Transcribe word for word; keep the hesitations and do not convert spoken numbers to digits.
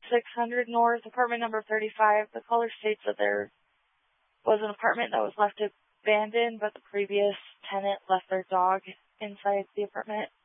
six hundred North, apartment number thirty-five. The caller states that there was an apartment that was left abandoned, but the previous tenant left their dog inside the apartment.